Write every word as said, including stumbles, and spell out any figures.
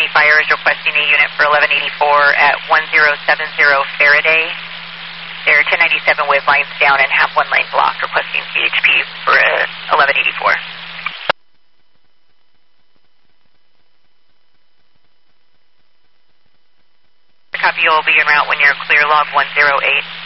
County Fire is requesting a unit for eleven eighty-four at one zero seven zero Faraday. They're ten ninety-seven wave lines down and have one lane blocked, requesting C H P for uh, eleven eighty-four. Copy, you'll be en route when you're clear, log one zero eight.